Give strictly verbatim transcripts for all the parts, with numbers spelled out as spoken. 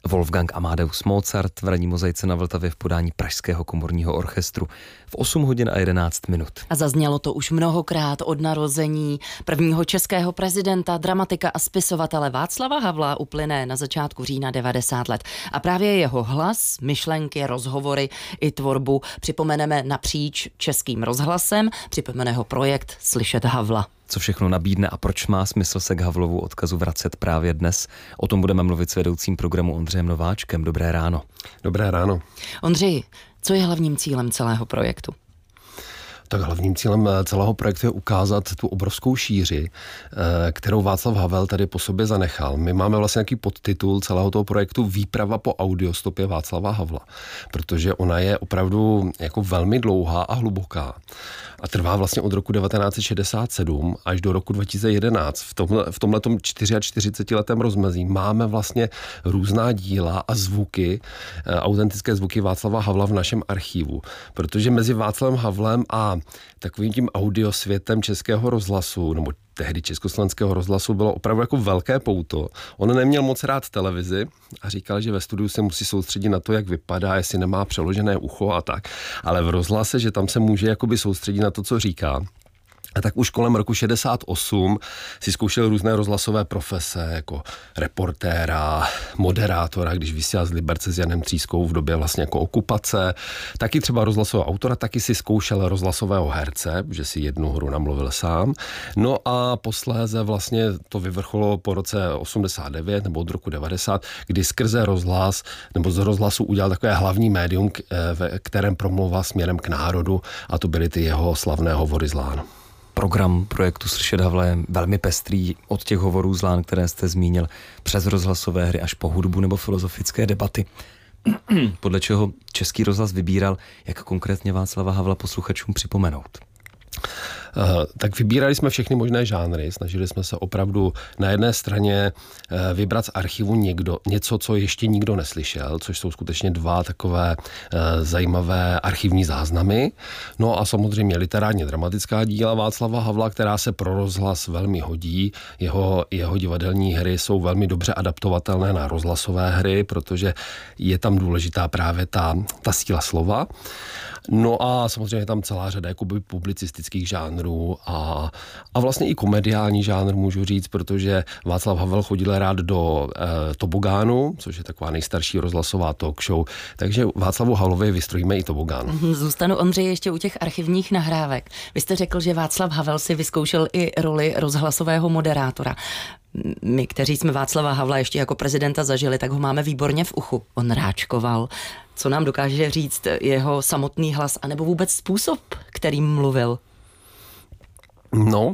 Wolfgang Amadeus Mozart v ranní mozaice na Vltavě v podání Pražského komorního orchestru v osm hodin a jedenáct minut. A zaznělo to už mnohokrát od narození prvního českého prezidenta, dramatika a spisovatele Václava Havla uplyne na začátku října devadesát let. A právě jeho hlas, myšlenky, rozhovory i tvorbu připomeneme napříč Českým rozhlasem, připomene ho projekt Slyšet Havla. Co všechno nabídne a proč má smysl se k Havlovu odkazu vracet právě dnes? O tom budeme mluvit s vedoucím programu Ondřejem Nováčkem. Dobré ráno. Dobré ráno. Ondřej, co je hlavním cílem celého projektu? Tak hlavním cílem celého projektu je ukázat tu obrovskou šíři, kterou Václav Havel tady po sobě zanechal. My máme vlastně nějaký podtitul celého toho projektu Výprava po audiostopě Václava Havla, protože ona je opravdu jako velmi dlouhá a hluboká a trvá vlastně od roku devatenáct set šedesát sedm až do roku dva tisíce jedenáct. V tomhle, v tomhletom čtyřicetičtyřletém rozmezí máme vlastně různá díla a zvuky, autentické zvuky Václava Havla v našem archivu, protože mezi Václavem Havlem a takovým tím audiosvětem Českého rozhlasu, nebo tehdy Československého rozhlasu, bylo opravdu jako velké pouto. On neměl moc rád televizi a říkal, že ve studiu se musí soustředit na to, jak vypadá, jestli nemá přeložené ucho a tak. Ale v rozhlase, že tam se může jakoby soustředit na to, co říká. A tak už kolem roku šedesát osm si zkoušel různé rozhlasové profese, jako reportéra, moderátora, když vysílal z Liberce s Janem Třískou v době vlastně jako okupace. Taky třeba rozhlasového autora, taky si zkoušel rozhlasového herce, že si jednu hru namluvil sám. No a posléze vlastně to vyvrcholo po roce osmdesát devět nebo od roku devadesát, kdy skrze rozhlas nebo z rozhlasu udělal takové hlavní médium, ve kterém promlouval směrem k národu, a to byly ty jeho slavné hovory z Lán. Program projektu Slyšet Havla je velmi pestrý, od těch hovorů z Lán, které jste zmínil, přes rozhlasové hry až po hudbu nebo filozofické debaty. Podle čeho Český rozhlas vybíral, jak konkrétně Václava Havla posluchačům připomenout? Uh, tak vybírali jsme všechny možné žánry, snažili jsme se opravdu na jedné straně uh, vybrat z archivu někdo, něco, co ještě nikdo neslyšel, což jsou skutečně dva takové uh, zajímavé archivní záznamy. No a samozřejmě literárně dramatická díla Václava Havla, která se pro rozhlas velmi hodí. Jeho, jeho divadelní hry jsou velmi dobře adaptovatelné na rozhlasové hry, protože je tam důležitá právě ta, ta síla slova. No a samozřejmě je tam celá řada jakoby publicistických žánrů a, a vlastně i komediální žánr, můžu říct, protože Václav Havel chodil rád do e, Tobogánu, což je taková nejstarší rozhlasová talk show, takže Václavu Havlovi vystrojíme i Tobogán. Zůstanu, Ondřej, ještě u těch archivních nahrávek. Vy jste řekl, že Václav Havel si vyzkoušel i roli rozhlasového moderátora. My, kteří jsme Václava Havla ještě jako prezidenta zažili, tak ho máme výborně v uchu. On ráčkoval. Co nám dokáže říct jeho samotný hlas, anebo vůbec způsob, kterým mluvil? No,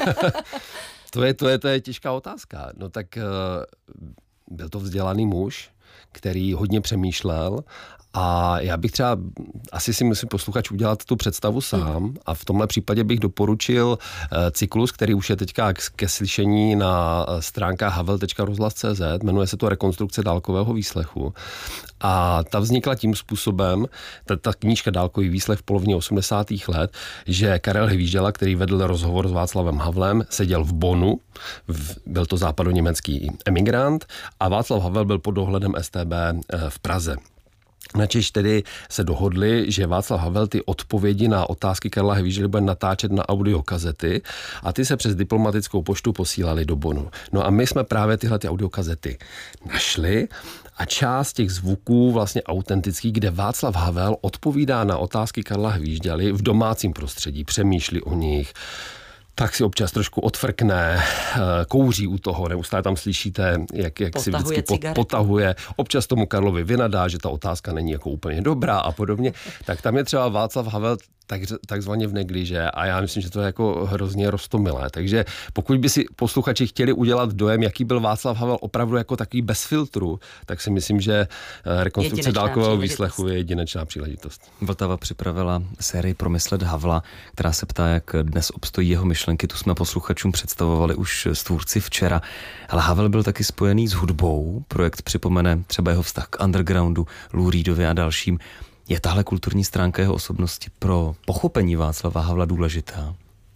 to, je, to, je, to je těžká otázka. No tak uh, byl to vzdělaný muž, který hodně přemýšlel. A já bych třeba, asi si musím posluchač udělat tu představu sám a v tomhle případě bych doporučil cyklus, který už je teďka ke slyšení na stránkách havel tečka rozhlas tečka cé zet, jmenuje se to Rekonstrukce dálkového výslechu. A ta vznikla tím způsobem, ta, ta knížka Dálkový výslech v polovině osmdesátých let, že Karel Hvížděla, který vedl rozhovor s Václavem Havlem, seděl v Bonnu, v, byl to západoněmecký emigrant, a Václav Havel byl pod dohledem es té bé v Praze. Načež tedy se dohodli, že Václav Havel ty odpovědi na otázky Karla Hvížděly bude natáčet na audiokazety a ty se přes diplomatickou poštu posílali do Bonnu. No a my jsme právě tyhle ty audiokazety našli a část těch zvuků vlastně autentických, kde Václav Havel odpovídá na otázky Karla Hvížděly v domácím prostředí, přemýšlí o nich, tak si občas trošku odfrkne, kouří u toho, neustále tam slyšíte, jak, jak si vždycky pot, potahuje. Občas tomu Karlovi vynadá, že ta otázka není jako úplně dobrá a podobně. Tak tam je třeba Václav Havel tak, takzvaně v negliže a já myslím, že to je jako hrozně roztomilé. Takže pokud by si posluchači chtěli udělat dojem, jaký byl Václav Havel opravdu jako takový bez filtru, tak si myslím, že rekonstrukce dálkového výslechu je jedinečná příležitost. Vltava připravila sérii Promyslet Havla, která se ptá, jak dnes obstojí jeho myšlenky. Tu jsme posluchačům představovali už s tvůrci včera. Ale Havel byl taky spojený s hudbou. Projekt připomene třeba jeho vztah k undergroundu, Lou Reedovi a dalším. Je tahle kulturní stránka jeho osobnosti pro pochopení Václava Havla důležitá?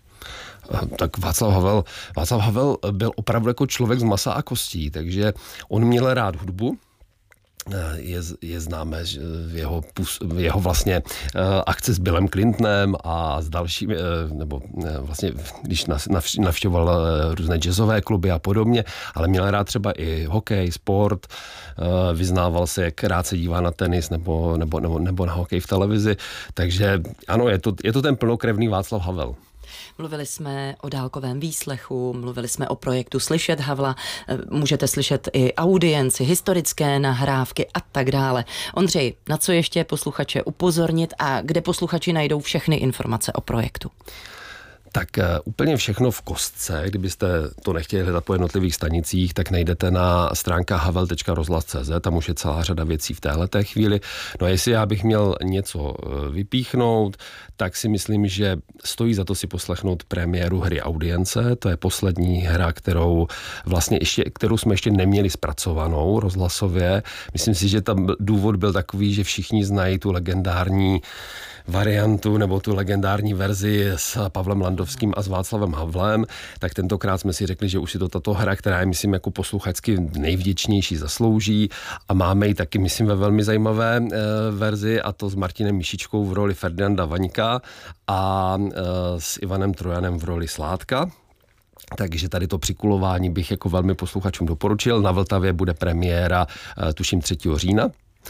Tak Václav Havel, Václav Havel byl opravdu jako člověk z masa a kostí, takže on měl rád hudbu, Je, je známé jeho, jeho vlastně akce s Billem Clintonem a s dalšími, nebo vlastně, když navštěvoval různé jazzové kluby a podobně, ale měl rád třeba i hokej, sport, vyznával se, jak rád se dívá na tenis nebo, nebo, nebo, nebo na hokej v televizi, takže ano, je to, je to ten plnokrevný Václav Havel. Mluvili jsme o dálkovém výslechu, mluvili jsme o projektu Slyšet Havla, můžete slyšet i audienci, historické nahrávky a tak dále. Ondřej, na co ještě posluchače upozornit a kde posluchači najdou všechny informace o projektu? Tak uh, úplně všechno v kostce, kdybyste to nechtěli hledat po jednotlivých stanicích, tak najdete na stránkách havel tečka rozhlas tečka cé zet, tam už je celá řada věcí v téhleté chvíli. No a jestli já bych měl něco vypíchnout, tak si myslím, že stojí za to si poslechnout premiéru hry Audience, to je poslední hra, kterou vlastně ještě, kterou jsme ještě neměli zpracovanou rozhlasově. Myslím si, že tam důvod byl takový, že všichni znají tu legendární variantu nebo tu legendární verzi s Pavlem Landovským a s Václavem Havlem, tak tentokrát jsme si řekli, že už si to tato hra, která je, myslím, jako posluchačsky nejvděčnější, zaslouží a máme ji taky, myslím, ve velmi zajímavé e, verzi, a to s Martinem Míšičkou v roli Ferdinanda Vaňka a e, s Ivanem Trojanem v roli Sládka. Takže tady to přikulování bych jako velmi posluchačům doporučil. Na Vltavě bude premiéra, e, tuším třetího října.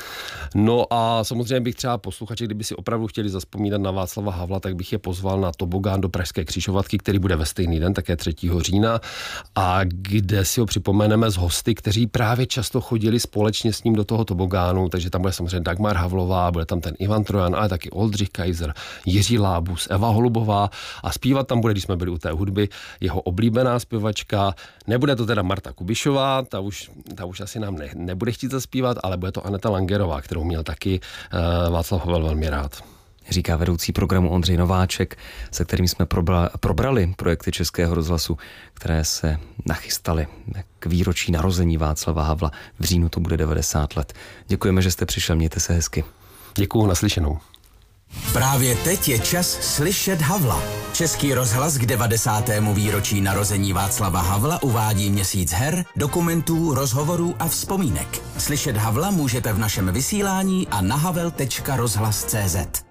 No a samozřejmě bych třeba posluchači, kdyby si opravdu chtěli zazpomínat na Václava Havla, tak bych je pozval na tobogán do Pražské křižovatky, který bude ve stejný den, také třetího října, a kde si ho připomeneme s hosty, kteří právě často chodili společně s ním do toho tobogánu, takže tam bude samozřejmě Dagmar Havlová, bude tam ten Ivan Trojan, ale taky Oldřich Kaiser, Jiří Lábus, Eva Holubová, a zpívat tam bude, když jsme byli u té hudby, jeho oblíbená zpěvačka. Nebude to teda Marta Kubišová, ta už, ta už asi nám ne, nebude chtít zaspívat, ale bude to Aneta Langerová, kterou měl taky uh, Václav Havel velmi rád. Říká vedoucí programu Ondřej Nováček, se kterým jsme probra, probrali projekty Českého rozhlasu, které se nachystaly k výročí narození Václava Havla. V říjnu to bude devadesát let. Děkujeme, že jste přišel, mějte se hezky. Děkuju, naslyšenou. Právě teď je čas slyšet Havla. Český rozhlas k devadesátému výročí narození Václava Havla uvádí měsíc her, dokumentů, rozhovorů a vzpomínek. Slyšet Havla můžete v našem vysílání a na havel tečka rozhlas tečka cé zet.